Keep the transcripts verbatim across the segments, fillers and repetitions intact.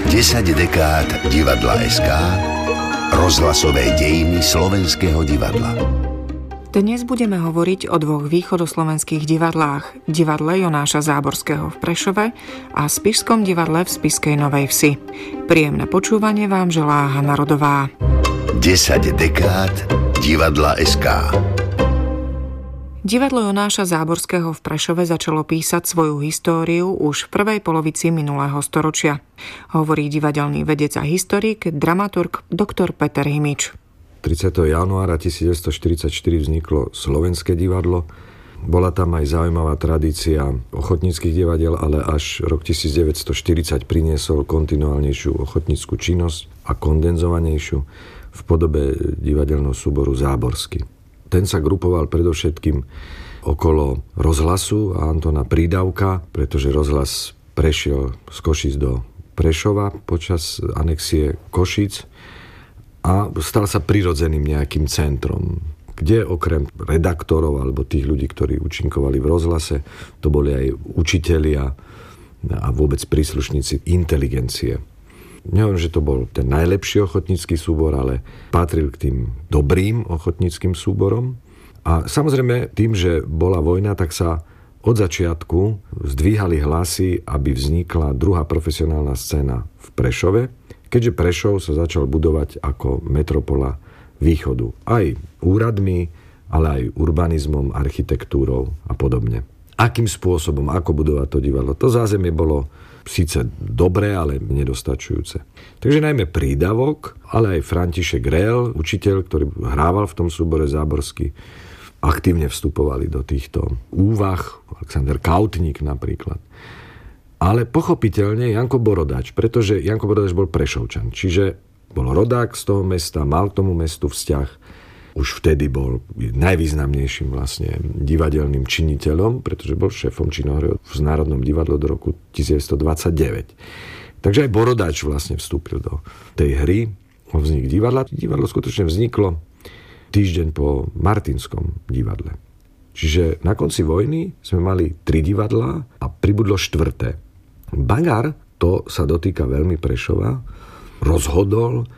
desať dekád divadla es ká, rozhlasové dejiny slovenského divadla. Dnes budeme hovoriť o dvoch východoslovenských divadlách. Divadle Jonáša Záborského v Prešove a Spišskom divadle v Spišskej Novej Vsi. Príjemné počúvanie vám želá Hana Rodová. desať dekád divadla es ká. Divadlo Jonáša Záborského v Prešove začalo písať svoju históriu už v prvej polovici minulého storočia. Hovorí divadelný vedec a historik, dramaturg doktor Peter Himič. tridsiateho januára tisícdeväťstoštyridsaťštyri vzniklo Slovenské divadlo. Bola tam aj zaujímavá tradícia ochotníckych divadiel, ale až rok tisícdeväťstoštyridsať priniesol kontinuálnejšiu ochotnícku činnosť a kondenzovanejšiu v podobe divadelného súboru Záborsky. Ten sa grupoval predovšetkým okolo rozhlasu a Antona Prídavka, pretože rozhlas prešiel z Košíc do Prešova počas anexie Košíc a stal sa prirodzeným nejakým centrom, kde okrem redaktorov alebo tých ľudí, ktorí účinkovali v rozhlase, to boli aj učitelia a vôbec príslušníci inteligencie. Neviem, že to bol ten najlepší ochotnícky súbor, ale patril k tým dobrým ochotníckym súborom. A samozrejme, tým, že bola vojna, tak sa od začiatku zdvíhali hlasy, aby vznikla druhá profesionálna scéna v Prešove, keďže Prešov sa začal budovať ako metropola východu. Aj úradmi, ale aj urbanizmom, architektúrou a podobne. Akým spôsobom, ako budovať to divadlo? To zázemie bolo síce dobré, ale nedostačujúce. Takže najmä Prídavok, ale aj František Rél, učiteľ, ktorý hrával v tom súbore Záborsky, aktívne vstupovali do týchto úvah, Alexander Kautník napríklad. Ale pochopiteľne Janko Borodač, pretože Janko Borodač bol Prešovčan, čiže bol rodák z toho mesta, mal k tomu mestu vzťah. Už vtedy bol najvýznamnejším vlastne divadelným činiteľom, pretože bol šéfom činohry v Národnom divadle do roku devätnásťstodvadsaťdeväť. Takže aj Borodač vlastne vstúpil do tej hry o vznik divadla. Divadlo skutočne vzniklo týždeň po Martinskom divadle. Čiže na konci vojny sme mali tri divadlá a pribudlo štvrté. Bagar, to sa dotýka veľmi Prešova, rozhodol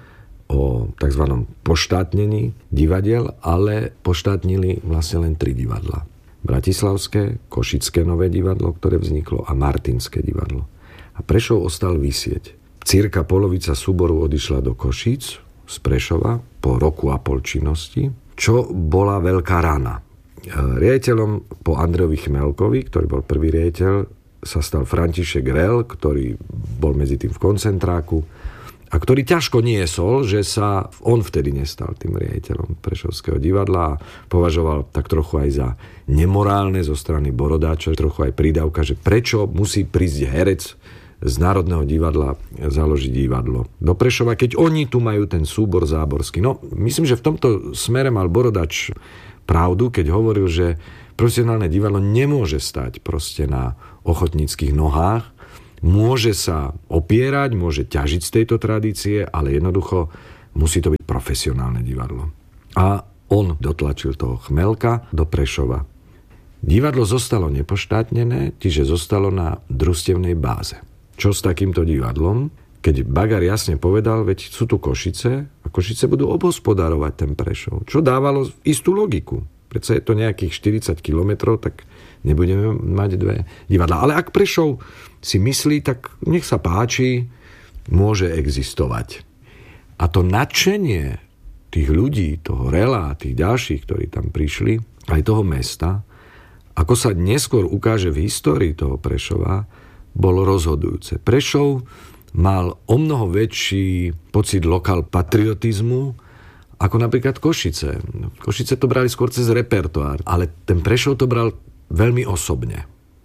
o tzv. Poštátnení divadiel, ale poštátnili vlastne len tri divadla. Bratislavské, Košické Nové divadlo, ktoré vzniklo, a Martinské divadlo. A Prešov ostal visieť. Cirka polovica súboru odišla do Košíc z Prešova po roku a pol činnosti, čo bola veľká rana. Riaditeľom po Andrejovi Chmelkovi, ktorý bol prvý riaditeľ, sa stal František Rél, ktorý bol medzi tým v koncentráku a ktorý ťažko niesol, že sa on vtedy nestal tým riaditeľom Prešovského divadla a považoval tak trochu aj za nemorálne zo strany Borodáča, trochu aj Prídavka, že prečo musí prísť herec z Národného divadla založiť divadlo do Prešova, keď oni tu majú ten súbor Záborský. No, myslím, že v tomto smere mal Borodač pravdu, keď hovoril, že profesionálne divadlo nemôže stať proste na ochotníckych nohách. Môže sa opierať, môže ťažiť z tejto tradície, ale jednoducho musí to byť profesionálne divadlo. A on dotlačil toho Chmelka do Prešova. Divadlo zostalo nepoštátnené, čiže zostalo na družstevnej báze. Čo s takýmto divadlom? Keď Bagar jasne povedal, veď sú tu Košice a Košice budú obhospodárovať ten Prešov. Čo dávalo istú logiku. Predsa je to nejakých štyridsať kilometrov, tak nebudeme mať dve divadlá. Ale ak Prešov si myslí, tak nech sa páči, môže existovať. A to nadšenie tých ľudí, toho Rela a tých ďalších, ktorí tam prišli, aj toho mesta, ako sa neskôr ukáže v histórii toho Prešova, bolo rozhodujúce. Prešov mal o mnoho väčší pocit lokál patriotizmu ako napríklad Košice. Košice to brali skôr cez repertoár, ale ten Prešov to bral veľmi osobne.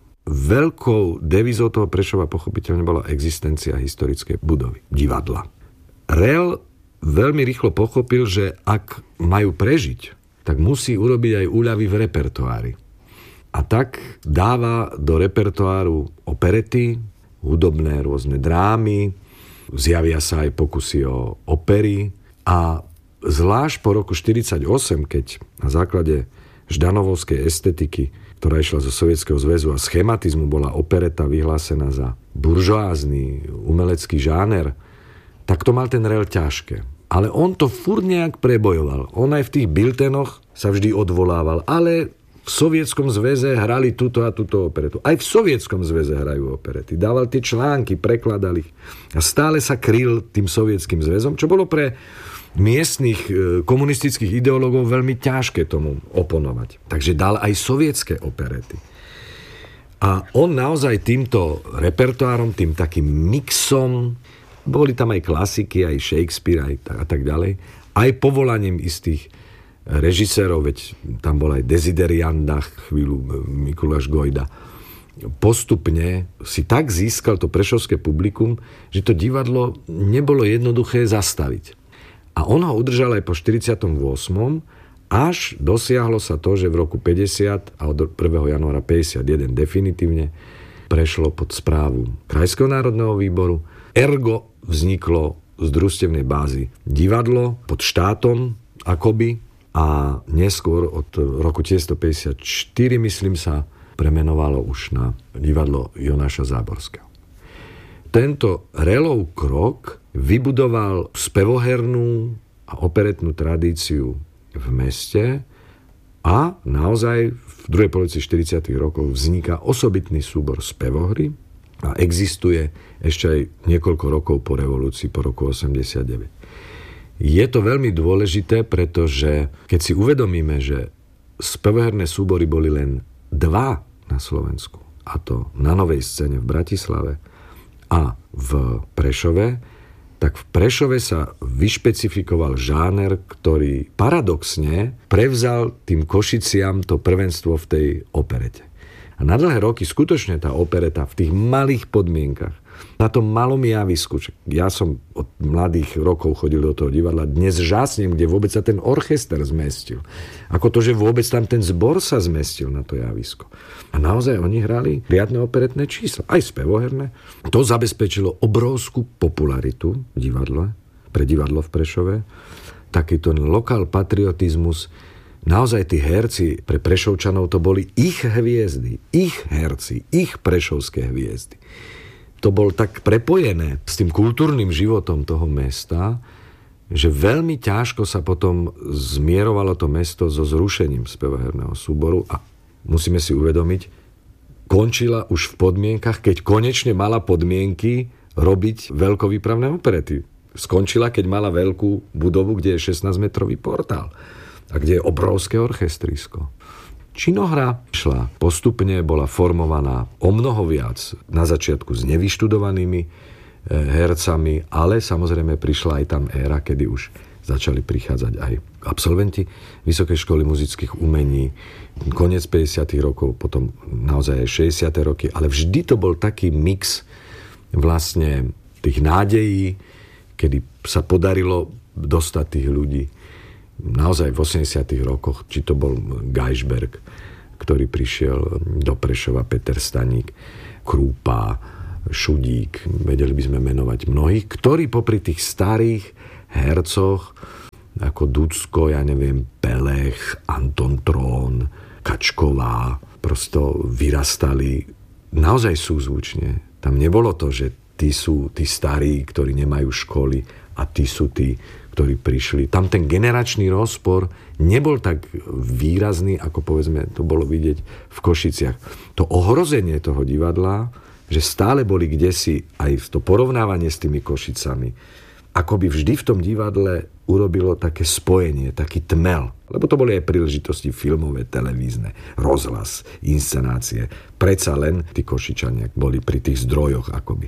Veľkou devizou toho Prešova pochopiteľne bola existencia historickej budovy, divadla. Rél veľmi rýchlo pochopil, že ak majú prežiť, tak musí urobiť aj úľavy v repertoári. A tak dáva do repertoáru operety, hudobné rôzne drámy, zjavia sa aj pokusy o opery a zvlášť po roku štyridsaťosem, keď na základe ždanovovskej estetiky ktorá išla zo Sovietskeho zväzu a schematizmu bola opereta vyhlásená za buržoázny umelecký žáner, tak to mal ten Rell ťažké. Ale on to furt nejak prebojoval. On aj v tých biltenoch sa vždy odvolával, ale v Sovietskom zväze hrali túto a túto operetu. Aj v Sovietskom zväze hrajú operety. Dával tie články, prekladal ich. A stále sa kryl tým Sovietským zväzom, čo bolo pre miestnych komunistických ideológov veľmi ťažké tomu oponovať. Takže dal aj sovietské operety. A on naozaj týmto repertoárom, tým takým mixom, boli tam aj klasiky, aj Shakespeare aj a tak ďalej, aj povolaním istých režisérov, veď tam bol aj Desidery Janda, chvíľu Mikuláš Gojda. Postupne si tak získal to prešovské publikum, že to divadlo nebolo jednoduché zastaviť. A on ho udržal aj po štyridsiatom ôsmom, až dosiahlo sa to, že v roku päťdesiat a od prvého januára päťdesiatjeden definitívne prešlo pod správu Krajského národného výboru. Ergo vzniklo z družstevnej bázy divadlo pod štátom akoby, a neskôr od roku devätnásťstopäťdesiatštyri, myslím sa, premenovalo už na divadlo Jonáša Záborského. Tento Rellov krok vybudoval spevohernú a operetnú tradíciu v meste a naozaj v druhej polovici štyridsiatych rokov vzniká osobitný súbor spevohry a existuje ešte aj niekoľko rokov po revolúcii, po roku osemdesiatdeväť. Je to veľmi dôležité, pretože keď si uvedomíme, že spevoherné súbory boli len dva na Slovensku, a to na Novej scéne v Bratislave a v Prešove, tak v Prešove sa vyšpecifikoval žáner, ktorý paradoxne prevzal tým Košiciam to prvenstvo v tej operete. A na dlhé roky skutočne tá opereta v tých malých podmienkach, na tom malom javisku, ja som od mladých rokov chodil do toho divadla, dnes žasnem, kde vôbec sa ten orchester zmestil. Ako to, že vôbec tam ten zbor sa zmestil na to javisko. A naozaj oni hrali riadne operetné čísla, aj spevoherné. To zabezpečilo obrovskú popularitu divadla, pre divadlo v Prešove. Takýto lokál patriotizmus. Naozaj tí herci pre Prešovčanov to boli ich hviezdy, ich herci, ich prešovské hviezdy. To bol tak prepojené s tým kultúrnym životom toho mesta, že veľmi ťažko sa potom zmierovalo to mesto so zrušením spevoherného súboru a musíme si uvedomiť, končila už v podmienkach, keď konečne mala podmienky robiť veľkovýpravné operety. Skončila, keď mala veľkú budovu, kde je šestnásťmetrový portál a kde je obrovské orchestrisko. Činohra šla postupne, bola formovaná o mnoho viac na začiatku s nevyštudovanými hercami, ale samozrejme prišla aj tam éra, kedy už začali prichádzať aj absolventi Vysokej školy muzických umení, koniec päťdesiatych rokov, potom naozaj aj šesťdesiate roky, ale vždy to bol taký mix vlastne tých nádejí, kedy sa podarilo dostať tých ľudí naozaj v osemdesiatych rokoch, či to bol Geisberg, ktorý prišiel do Prešova, Peter Staník, Krúpa, Šudík, vedeli by sme menovať mnohých, ktorí popri tých starých hercoch, ako Ducko, ja neviem, Pelech, Anton Trón, Kačková, prosto vyrastali naozaj súzvučne. Tam nebolo to, že tí sú tí starí, ktorí nemajú školy a tí sú tí, ktorí prišli. Tam ten generačný rozpor nebol tak výrazný, ako povedzme to bolo vidieť v Košiciach. To ohrozenie toho divadla, že stále boli kdesi aj to porovnávanie s tými Košicami, ako by vždy v tom divadle urobilo také spojenie, taký tmel. Lebo to boli aj príležitosti filmové, televízne, rozhlas, inscenácie. Predsa len tí Košičania boli pri tých zdrojoch akoby.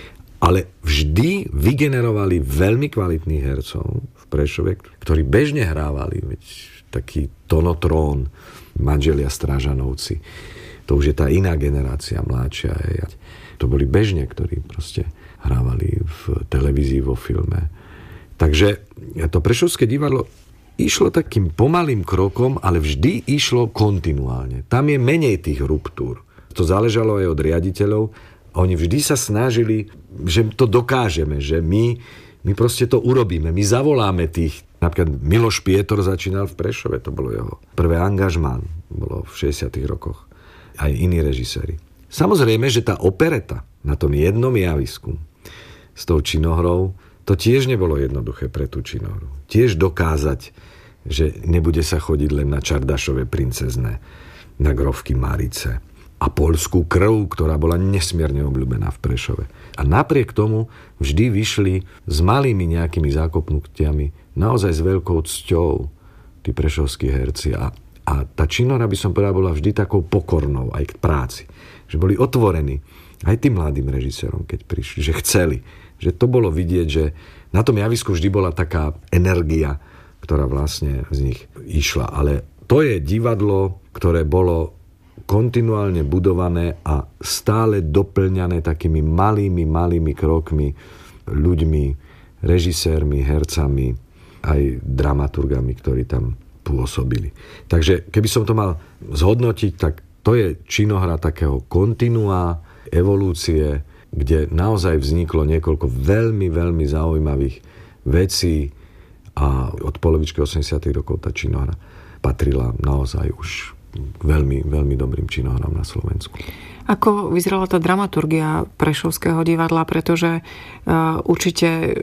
Ale vždy vygenerovali veľmi kvalitných hercov v Prešove, ktorí bežne hrávali, veď taký Tonotrón, manželia Strážanovci. To už je tá iná generácia, mladšia. To boli bežne, ktorí proste hrávali v televízii, vo filme. Takže to Prešovské divadlo išlo takým pomalým krokom, ale vždy išlo kontinuálne. Tam je menej tých ruptúr. To záležalo aj od riaditeľov. Oni vždy sa snažili, že to dokážeme, že my, my proste to urobíme. My zavoláme tých. Napríklad Miloš Pietor začínal v Prešove, to bolo jeho prvé angažmán, bolo v šesťdesiatych rokoch. aj iní režiséri. Samozrejme, že tá opereta na tom jednom javisku s tou činohrou, to tiež nebolo jednoduché pre tú činohru. Tiež dokázať, že nebude sa chodiť len na Čardašové princezné, na Grovky Marice a poľskú krv, ktorá bola nesmierne obľúbená v Prešove. A napriek tomu vždy vyšli s malými nejakými zákopnutiami, naozaj s veľkou cťou tí prešovskí herci. A, a tá činohra, by som povedal, bola vždy takou pokornou aj k práci. Že boli otvorení aj tým mladým režisérom, keď prišli, že chceli. Že to bolo vidieť, že na tom javisku vždy bola taká energia, ktorá vlastne z nich išla. Ale to je divadlo, ktoré bolo kontinuálne budované a stále doplňané takými malými, malými krokmi, ľuďmi, režisérmi, hercami, aj dramaturgami, ktorí tam pôsobili. Takže keby som to mal zhodnotiť, tak to je činohra takého kontinua, evolúcie, kde naozaj vzniklo niekoľko veľmi, veľmi zaujímavých vecí a od polovičky osemdesiatych rokov tá činohra patrila naozaj už veľmi, veľmi dobrým činohram na Slovensku. Ako vyzerala tá dramaturgia Prešovského divadla, pretože uh, určite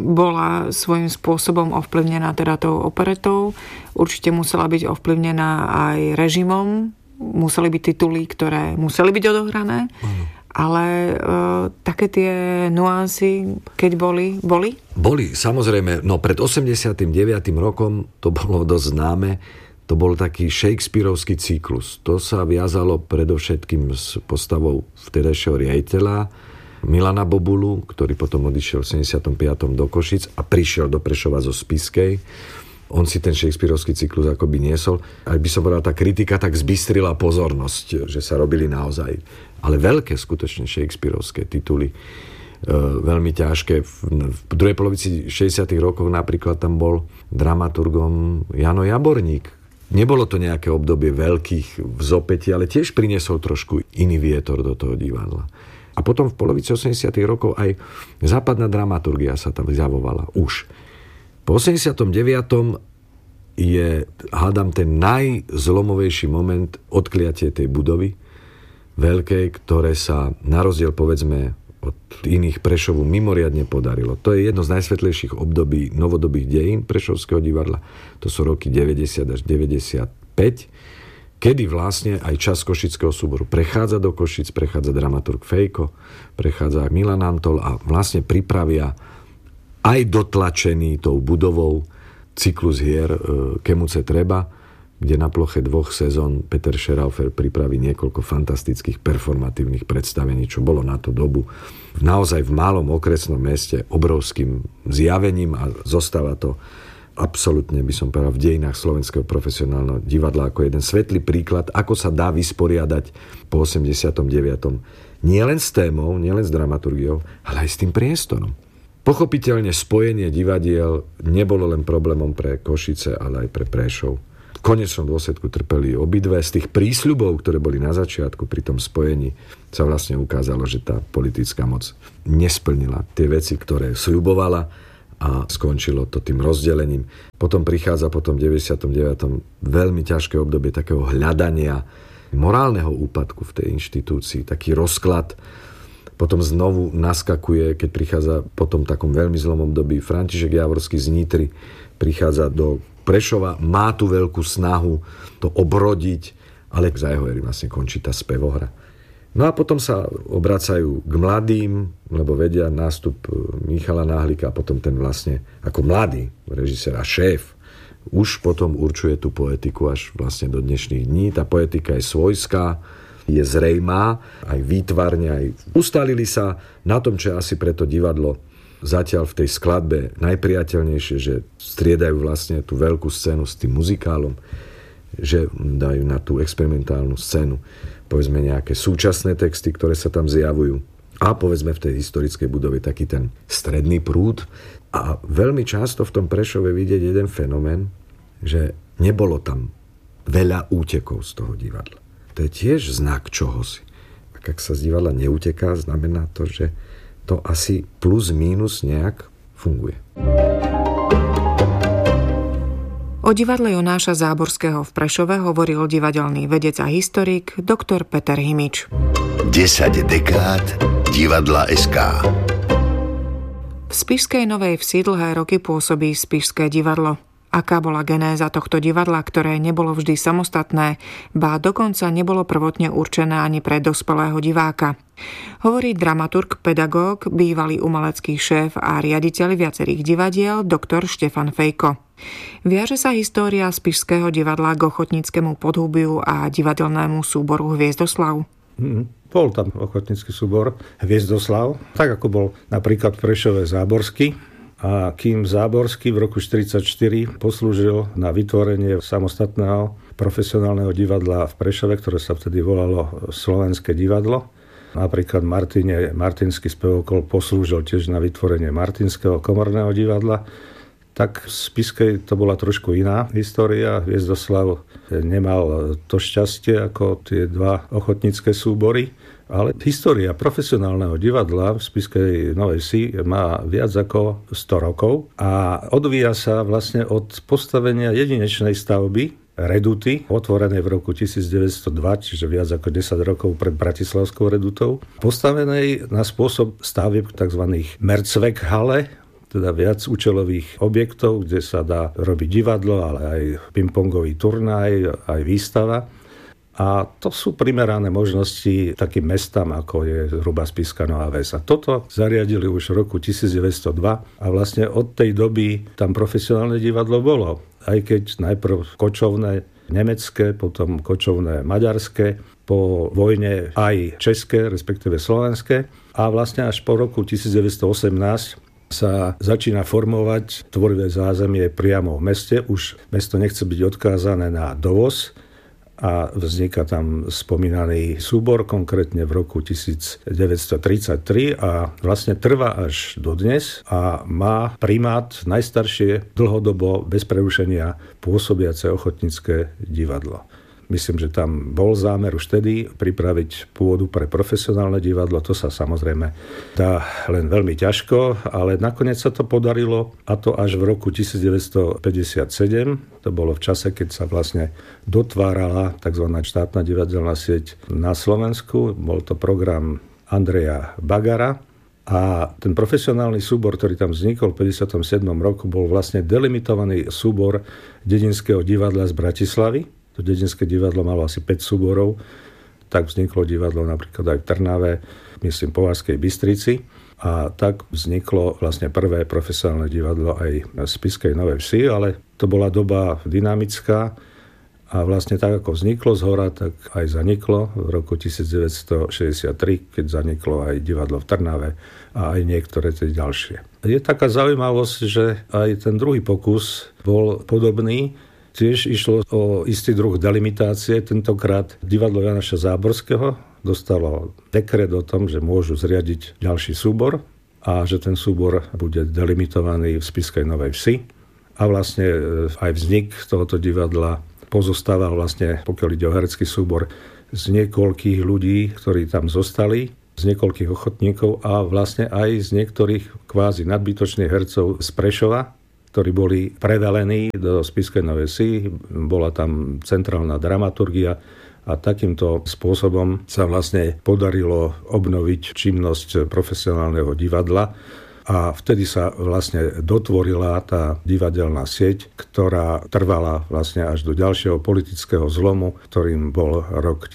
bola svojím spôsobom ovplyvnená teda tou operetou, určite musela byť ovplyvnená aj režimom, museli byť tituly, ktoré museli byť odohrané, ano. Ale uh, také tie nuancy, keď boli, boli? Boli, samozrejme. No pred osemdesiatym deviatym rokom to bolo dosť známe. To bol taký Shakespearovský cyklus. To sa viazalo predovšetkým s postavou vtedajšieho riaditeľa Milana Bobulu, ktorý potom odišiel v sedemdesiatom piatom do Košic a prišiel do Prešova zo Spiskej. On si ten Shakespearovský cyklus akoby niesol. Aj by som povedal, tá kritika tak zbystrila pozornosť, že sa robili naozaj ale veľké skutočne Shakespearovské tituly. E, veľmi ťažké. V, v druhej polovici šesťdesiatych rokov napríklad tam bol dramaturgom Jano Jaborník. Nebolo to nejaké obdobie veľkých vzopätí, ale tiež priniesol trošku iný vietor do toho divadla. A potom v polovici osemdesiatych rokov aj západná dramaturgia sa tam zjavovala. Už. Po osemdesiatom deviatom je, hádam, ten najzlomovejší moment odkliatie tej budovy veľkej, ktoré sa na rozdiel, povedzme, od iných Prešovu mimoriadne podarilo. To je jedno z najsvetlejších období novodobých dejín Prešovského divadla. To sú roky deväťdesiat až deväťdesiatpäť, kedy vlastne aj čas Košického súboru prechádza do Košic, prechádza dramaturg Fejko, prechádza Milan Antol a vlastne pripravia aj dotlačený tou budovou cyklus hier Kemuce treba, kde na ploche dvoch sezón Peter Šeraufer pripraví niekoľko fantastických performatívnych predstavení, čo bolo na tú dobu naozaj v malom okresnom meste obrovským zjavením a zostáva to absolútne, by som povedal, v dejinách slovenského profesionálneho divadla ako jeden svetlý príklad, ako sa dá vysporiadať po osemdesiatom deviatom nielen s témou, nielen s dramaturgiou, ale aj s tým priestorom. Pochopiteľne spojenie divadiel nebolo len problémom pre Košice, ale aj pre Prešov. V konečnom dôsledku trpeli obidve. Z tých prísľubov, ktoré boli na začiatku pri tom spojení, sa vlastne ukázalo, že tá politická moc nesplnila tie veci, ktoré sľubovala a skončilo to tým rozdelením. Potom prichádza po tom deväťdesiatom deviatom veľmi ťažké obdobie takého hľadania morálneho úpadku v tej inštitúcii, taký rozklad. Potom znovu naskakuje, keď prichádza po tom takom veľmi zlom období František Javorský z Nitry, prichádza do Prešova, má tú veľkú snahu to obrodiť, ale za jeho éry vlastne končí tá spevohra. No a potom sa obracajú k mladým, lebo vedia nástup Michala Náhlika a potom ten vlastne ako mladý režisér a šéf už potom určuje tú poetiku až vlastne do dnešných dní. Tá poetika je svojská, je zrejmá, aj výtvarne, aj ustalili sa na tom, čo je asi pre to divadlo zatiaľ v tej skladbe najpriateľnejšie, že striedajú vlastne tú veľkú scénu s tým muzikálom, že dajú na tú experimentálnu scénu povedzme nejaké súčasné texty, ktoré sa tam zjavujú a povedzme v tej historickej budove taký ten stredný prúd. A veľmi často v tom Prešove vidieť jeden fenomén, že nebolo tam veľa útekov z toho divadla. To je tiež znak čohosi. Ak sa z divadla neuteká, znamená to, že to asi plus mínus nejak funguje. O divadle Jonáša Záborského v Prešove hovoril divadelný vedec a historik doktor Peter Himič. desať dekád divadla es ká. V Spišskej Novej Vsi dlhé roky pôsobí Spišské divadlo. Aká bola genéza tohto divadla, ktoré nebolo vždy samostatné, ba dokonca nebolo prvotne určené ani pre dospelého diváka? Hovorí dramaturg, pedagóg, bývalý umelecký šéf a riaditeľ viacerých divadiel doktor Štefan Fejko. Viaže sa história Spišského divadla k ochotníckemu podhubiu a divadelnému súboru Hviezdoslav? Hmm, bol tam ochotnícky súbor Hviezdoslav, tak ako bol napríklad v Prešove Záborský. A kým Záborský v roku štyridsaťštyri poslúžil na vytvorenie samostatného profesionálneho divadla v Prešove, ktoré sa vtedy volalo Slovenské divadlo. Napríklad Martine, Martinský spevokol poslúžil tiež na vytvorenie Martinského komorného divadla. Tak v Spišskej to bola trošku iná história. Hviezdoslav nemal to šťastie ako tie dva ochotnícke súbory. Ale história profesionálneho divadla v Spišskej Novej Vsi má viac ako sto rokov a odvíja sa vlastne od postavenia jedinečnej stavby Reduty, otvorenej v roku tisícdeväťstodva, čiže viac ako desať rokov pred Bratislavskou Redutou, postavenej na spôsob stavieb tzv. Mrcvek-hale, teda viac účelových objektov, kde sa dá robiť divadlo, ale aj pingpongový turnaj, aj výstava. A to sú primerané možnosti takým mestám, ako je zhruba Spišská Nová Ves. A toto zariadili už v roku tisícdeväťstodva a vlastne od tej doby tam profesionálne divadlo bolo. Aj keď najprv kočovné nemecké, potom kočovné maďarské, po vojne aj české, respektíve slovenské. A vlastne až po roku tisícdeväťstoosemnásť sa začína formovať tvorivé zázemie priamo v meste. Už mesto nechce byť odkázané na dovoz, a vzniká tam spomínaný súbor, konkrétne v roku devätnásťtridsaťtri a vlastne trvá až dodnes a má primát najstaršie dlhodobo bez prerušenia pôsobiace ochotnícke divadlo. Myslím, že tam bol zámer už vtedy pripraviť pôdu pre profesionálne divadlo. To sa samozrejme dá len veľmi ťažko, ale nakoniec sa to podarilo a to až v roku devätnásťpäťdesiatsedem. To bolo v čase, keď sa vlastne dotvárala tzv. Štátna divadelná sieť na Slovensku. Bol to program Andreja Bagara. A ten profesionálny súbor, ktorý tam vznikol v päťdesiatom siedmom roku, bol vlastne delimitovaný súbor dedinského divadla z Bratislavy. To dedinské divadlo malo asi päť súborov, tak vzniklo divadlo napríklad aj v Trnave, myslím Považskej Bystrici. A tak vzniklo vlastne prvé profesionálne divadlo aj v Spišskej Novej Vsi, ale to bola doba dynamická a vlastne tak ako vzniklo zhora, tak aj zaniklo v roku devätnásťšesťdesiattri, keď zaniklo aj divadlo v Trnave a aj niektoré tie ďalšie. Je taká zaujímavosť, že aj ten druhý pokus bol podobný. Tiež išlo o istý druh delimitácie. Tentokrát divadlo Jonáša Záborského dostalo dekret o tom, že môžu zriadiť ďalší súbor a že ten súbor bude delimitovaný v Spišskej Novej Vsi. A vlastne aj vznik tohoto divadla pozostával vlastne, pokiaľ ide o herecký súbor, z niekoľkých ľudí, ktorí tam zostali, z niekoľkých ochotníkov a vlastne aj z niektorých kvázi nadbytočných hercov z Prešova, ktorí boli prevelení do Spišskej Novej Vsi. Bola tam centrálna dramaturgia a takýmto spôsobom sa vlastne podarilo obnoviť činnosť profesionálneho divadla a vtedy sa vlastne dotvorila tá divadelná sieť, ktorá trvala vlastne až do ďalšieho politického zlomu, ktorým bol rok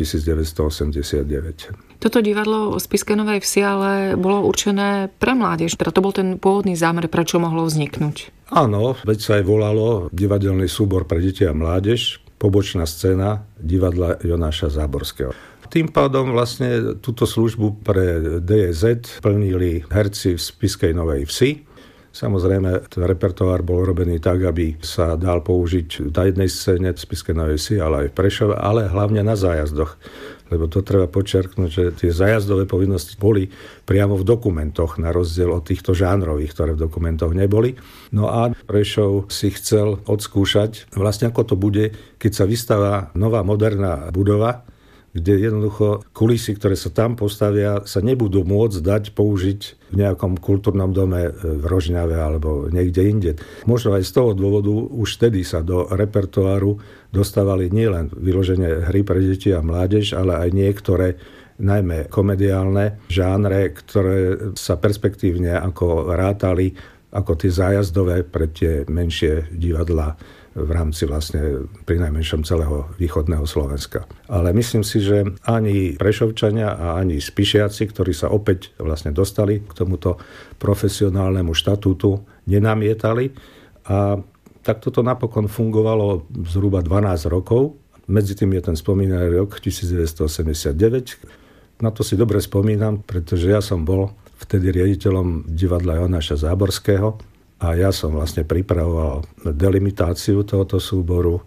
devätnásťstoosemdesiatdeväť. Toto divadlo v Spišskej Novej Vsi ale bolo určené pre mládež, teda to bol ten pôvodný zámer, prečo mohlo vzniknúť. Áno, veď sa aj volalo divadelný súbor pre deti a mládež, pobočná scéna divadla Jonáša Záborského. Tým pádom vlastne túto službu pre dé jé zet plnili herci v Spišskej Novej Vsi. Samozrejme, ten repertoár bol robený tak, aby sa dal použiť na jednej scéne v Spišskej Novej Vsi, ale aj v Prešove, ale hlavne na zájazdoch. Lebo to treba podčiarknúť, že tie zájazdové povinnosti boli priamo v dokumentoch, na rozdiel od týchto žánrových, ktoré v dokumentoch neboli. No a Prešov si chcel odskúšať, vlastne ako to bude, keď sa vystavá nová moderná budova kde jednoducho kulisy, ktoré sa tam postavia, sa nebudú môcť dať použiť v nejakom kultúrnom dome v Rožňave alebo niekde inde. Možno aj z toho dôvodu už vtedy sa do repertoáru dostávali nielen vyloženie hry pre deti a mládež, ale aj niektoré najmä komediálne žánre, ktoré sa perspektívne ako rátali ako tie zájazdové pre tie menšie divadlá v rámci vlastne pri najmenšom celého východného Slovenska. Ale myslím si, že ani Prešovčania a ani Spišiaci, ktorí sa opäť vlastne dostali k tomuto profesionálnemu štatútu, nenamietali. A takto to napokon fungovalo zhruba dvanásť rokov. Medzi tým je ten spomínaný rok devätnásťstoosemdesiatdeväť. Na to si dobre spomínam, pretože ja som bol vtedy riaditeľom divadla Jonáša Záborského a ja som vlastne pripravoval delimitáciu tohoto súboru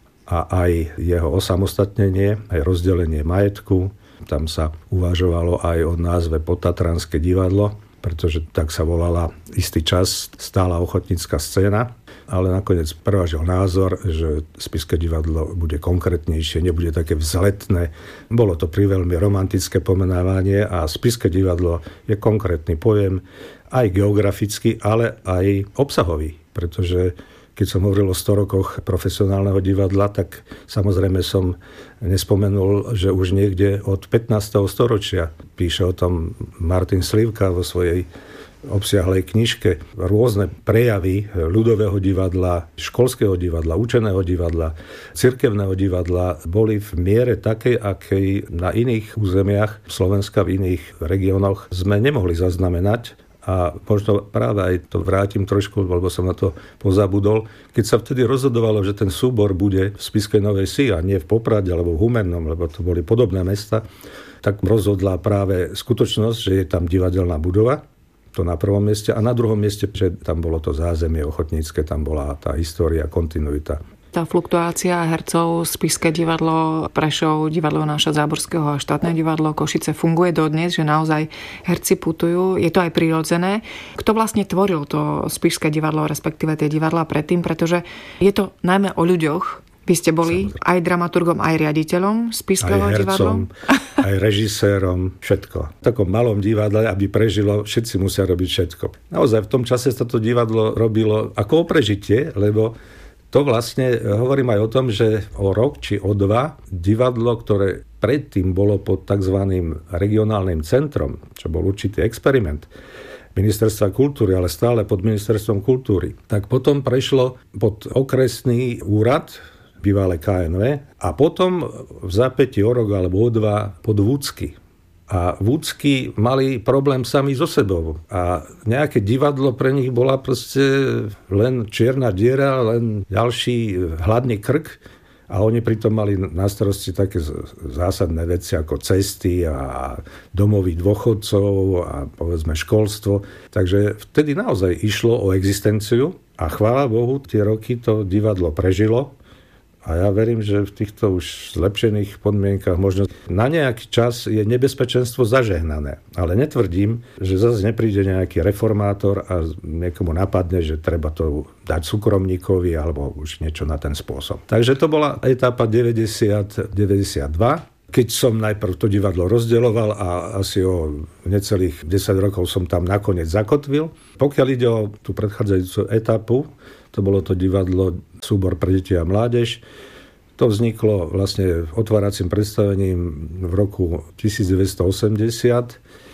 a aj jeho osamostatnenie, aj rozdelenie majetku. Tam sa uvažovalo aj o názve Podtatranské divadlo, pretože tak sa volala istý čas stála ochotnícka scéna, ale nakoniec prevážil názor, že Spišské divadlo bude konkrétnejšie, nebude také vzletné. Bolo to priveľmi romantické pomenávanie a Spišské divadlo je konkrétny pojem, aj geografický, ale aj obsahový, pretože keď som hovoril o sto rokoch profesionálneho divadla, tak samozrejme som nespomenul, že už niekde od pätnásteho storočia píše o tom Martin Slivka vo svojej obsiahlej knižke. Rôzne prejavy ľudového divadla, školského divadla, učeného divadla, cirkevného divadla boli v miere takej, akej na iných územiach Slovenska, v iných regiónoch sme nemohli zaznamenať. A možno práve aj to vrátim trošku, lebo som na to pozabudol. Keď sa vtedy rozhodovalo, že ten súbor bude v Spišskej Novej Vsi a nie v Poprade alebo v Humennom, lebo to boli podobné mesta, tak rozhodla práve skutočnosť, že je tam divadelná budova, to na prvom mieste, a na druhom mieste, že tam bolo to zázemie ochotnícke, tam bola tá história, kontinuita. Tá fluktuácia hercov, Spišské divadlo, Prešov, divadlo Jonáša Záborského a štátne divadlo Košice funguje dodnes, že naozaj herci putujú. Je to aj prirodzené. Kto vlastne tvoril to Spišské divadlo, respektíve tie divadlá predtým, pretože je to najmä o ľuďoch. Vy ste boli Samozrejme. aj dramaturgom, aj riaditeľom Spišského divadla. Aj režisérom, všetko. V takom malom divadle, aby prežilo, všetci musia robiť všetko. Naozaj v tom čase sa to divadlo robilo ako o prežitie, lebo to vlastne hovorím aj o tom, že o rok či o dva divadlo, ktoré predtým bolo pod tzv. Regionálnym centrom, čo bol určitý experiment Ministerstva kultúry, ale stále pod Ministerstvom kultúry, tak potom prešlo pod okresný úrad, bývalé ká en vé, a potom v zápätí o rok alebo o dva pod Vúcky. A Vúcky mali problém sami so sebou. A nejaké divadlo pre nich bola proste len čierna diera, len ďalší hladný krk. A oni pritom mali na starosti také zásadné veci ako cesty a domovy dôchodcov a povedzme školstvo. Takže vtedy naozaj išlo o existenciu a chvála Bohu, tie roky to divadlo prežilo. A ja verím, že v týchto už zlepšených podmienkach možno na nejaký čas je nebezpečenstvo zažehnané. Ale netvrdím, že zase nepríde nejaký reformátor a niekomu napadne, že treba to dať súkromníkovi alebo už niečo na ten spôsob. Takže to bola etapa deväťdesiat deväťdesiatdva. Keď som najprv to divadlo rozdeľoval a asi o necelých desať rokov som tam nakoniec zakotvil. Pokiaľ ide o tú predchádzajúcu etapu, to bolo to divadlo Súbor pre deti a mládež. To vzniklo vlastne otváracím predstavením v roku devätnásťstoosemdesiat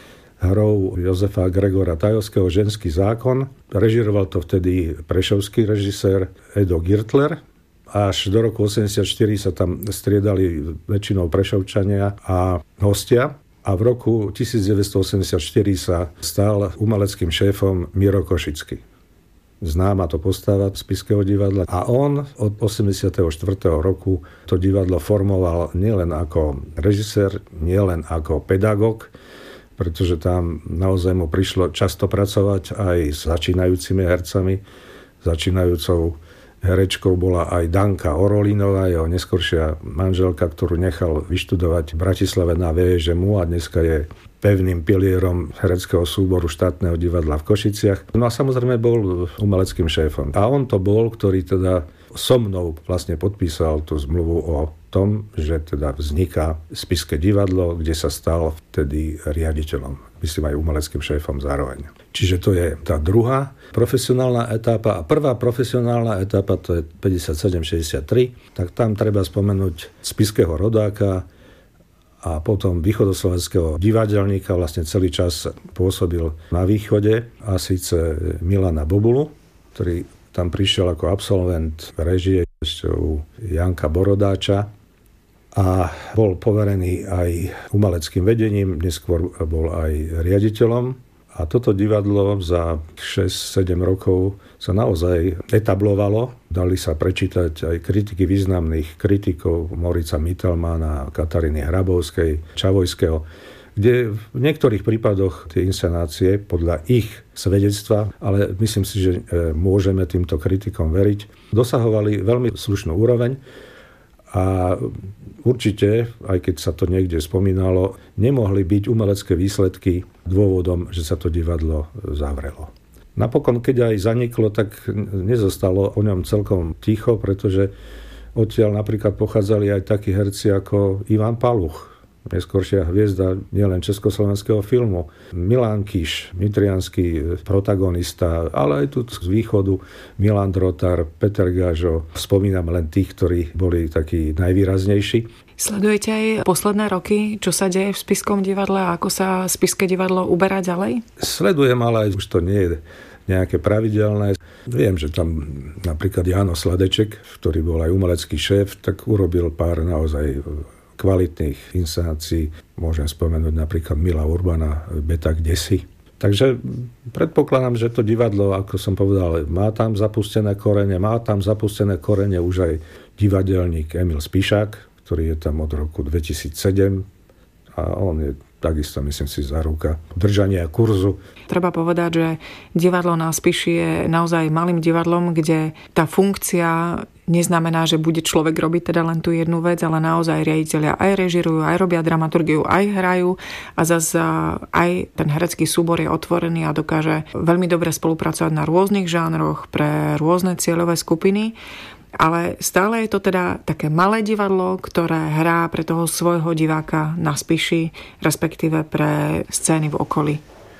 hrou Jozefa Gregora Tajovského Ženský zákon. Režiroval to vtedy prešovský režisér Edo Girtler. Až do roku osemdesiatštyri sa tam striedali väčšinou Prešovčania a hostia. A v roku devätnásťstoosemdesiatštyri sa stal umeleckým šéfom Miro Košický. Známa to postava Spišského divadla. A on od osemdesiateho štvrtého roku to divadlo formoval nielen ako režisér, nielen ako pedagóg, pretože tam naozaj mu prišlo často pracovať aj s začínajúcimi hercami. Začínajúcou herečkou bola aj Danka Orolínová, jeho neskoršia manželka, ktorú nechal vyštudovať v Bratislave na vé ž em u a dneska je pevným pilierom hereckého súboru Štátneho divadla v Košiciach. No a samozrejme bol umeleckým šéfom. A on to bol, ktorý teda so mnou vlastne podpísal tú zmluvu o tom, že teda vzniká Spišské divadlo, kde sa stal vtedy riaditeľom, myslím aj umeleckým šéfom zároveň. Čiže to je tá druhá profesionálna etapa. A prvá profesionálna etapa, to je päťdesiatsedem šesťdesiattri, tak tam treba spomenúť spišského rodáka a potom východoslovenského divadelníka, vlastne celý čas pôsobil na východe, a síce Milana Bobulu, ktorý tam prišiel ako absolvent režie ešte u Janka Borodáča a bol poverený aj umeleckým vedením, neskôr bol aj riaditeľom. A toto divadlo za šesť sedem rokov sa naozaj etablovalo. Dali sa prečítať aj kritiky významných kritikov Morica Mittelmana, Kataríny Hrabovskej, Čavojského, kde v niektorých prípadoch tie inscenácie podľa ich svedectva, ale myslím si, že môžeme týmto kritikom veriť, dosahovali veľmi slušnú úroveň. A určite, aj keď sa to niekde spomínalo, nemohli byť umelecké výsledky dôvodom, že sa to divadlo zavrelo. Napokon, keď aj zaniklo, tak nezostalo o ňom celkom ticho, pretože odtiaľ napríklad pochádzali aj takí herci ako Ivan Paluch, neskoršia hviezda nielen československého filmu, Milan Kiš, nitriansky protagonista, ale aj tu z východu Milan Drotar, Peter Gažo. Spomínam len tých, ktorí boli takí najvýraznejší. Sledujete aj posledné roky, čo sa deje v Spišskom divadle a ako sa Spišské divadlo uberá ďalej? Sledujem, ale už to nie je nejaké pravidelné. Viem, že tam napríklad Jáno Sladeček, ktorý bol aj umelecký šéf, tak urobil pár naozaj kvalitných inscenácií. Môžem spomenúť napríklad Mila Urbana, Beta kdesi. Takže predpokladám, že to divadlo, ako som povedal, má tam zapustené korene, má tam zapustené korene už aj divadelník Emil Spišák, ktorý je tam od roku dvetisícsedem a on je takisto, myslím si, záruka držania kurzu. Treba povedať, že divadlo na Spiši je naozaj malým divadlom, kde tá funkcia neznamená, že bude človek robiť teda len tú jednu vec, ale naozaj riaditelia aj režirujú, aj robia dramaturgiu, aj hrajú a zase aj ten herecký súbor je otvorený a dokáže veľmi dobre spolupracovať na rôznych žánroch pre rôzne cieľové skupiny. Ale stále je to teda také malé divadlo, ktoré hrá pre toho svojho diváka na Spiši, respektíve pre scény v okolí.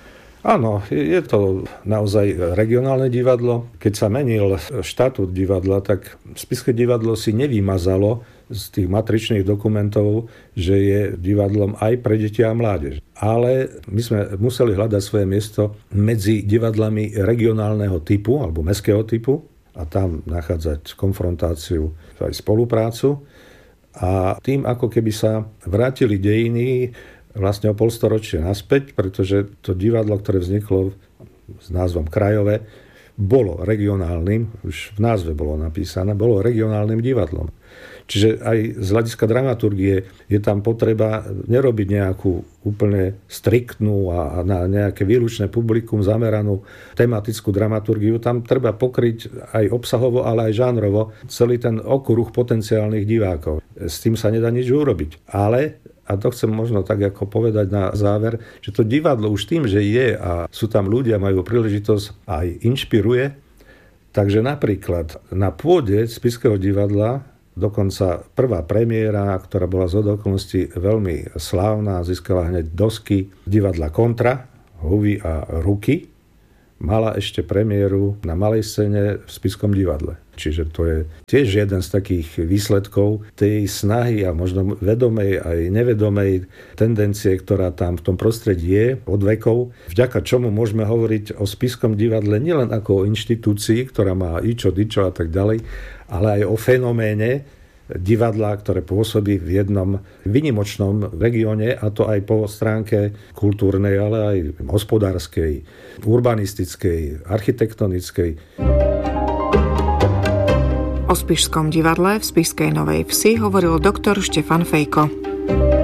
Áno, je to naozaj regionálne divadlo. Keď sa menil štatút divadla, tak Spišské divadlo si nevymazalo z tých matričných dokumentov, že je divadlom aj pre deti a mládež. Ale my sme museli hľadať svoje miesto medzi divadlami regionálneho typu alebo mestského typu, a tam nachádzať konfrontáciu, aj spoluprácu. A tým, ako keby sa vrátili dejiny vlastne o polstoročie naspäť, pretože to divadlo, ktoré vzniklo s názvom Krajové, bolo regionálnym, už v názve bolo napísané, bolo regionálnym divadlom. Čiže aj z hľadiska dramaturgie je tam potreba nerobiť nejakú úplne striktnú a na nejaké výlučné publikum zameranú tematickú dramaturgiu. Tam treba pokryť aj obsahovo, ale aj žánrovo celý ten okruh potenciálnych divákov. S tým sa nedá nič urobiť. Ale, a to chcem možno tak ako povedať na záver, že to divadlo už tým, že je a sú tam ľudia, majú príležitosť, aj inšpiruje. Takže napríklad na pôde Spišského divadla dokonca prvá premiéra, ktorá bola z okolností veľmi slávna, získala hneď dosky divadla Kontra, Huvy a Ruky, mala ešte premiéru na malej scéne v Spišskom divadle. Čiže to je tiež jeden z takých výsledkov tej snahy a možno vedomej aj nevedomej tendencie, ktorá tam v tom prostredí je od vekov, vďaka čomu môžeme hovoriť o Spišskom divadle nielen ako o inštitúcii, ktorá má ičo, dičo a tak ďalej, ale aj o fenoméne divadla, ktoré pôsobí v jednom výnimočnom regióne, a to aj po stránke kultúrnej, ale aj hospodárskej, urbanistickej, architektonickej. O Spišskom divadle v Spišskej Novej Vsi hovoril doktor Štefan Fejko.